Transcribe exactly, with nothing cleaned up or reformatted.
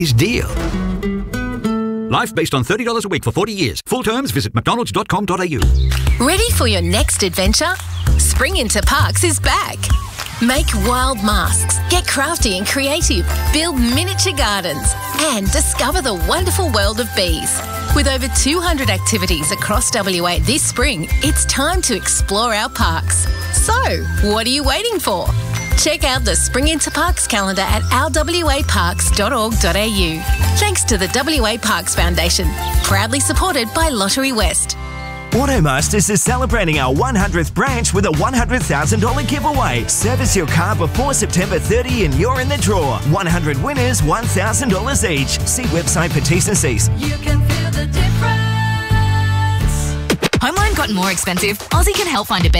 is deal. Life based on thirty dollars a week for forty years. Full terms, visit mcdonalds dot com dot a u. Ready for your next adventure? Spring Into Parks is back. Make wild masks, get crafty and creative, build miniature gardens, and discover the wonderful world of bees. With over two hundred activities across W A this spring, it's time to explore our parks. So, what are you waiting for? Check out the Spring Into Parks calendar at our w a parks dot org dot a u. Thanks to the W A Parks Foundation, proudly supported by Lottery West. Automasters is celebrating our one hundredth branch with a one hundred thousand dollars giveaway. Service your car before September thirtieth and you're in the draw. one hundred winners, one thousand dollars each. See website for T's and C's. You can feel the difference. Home loan gotten more expensive? Aussie can help find a better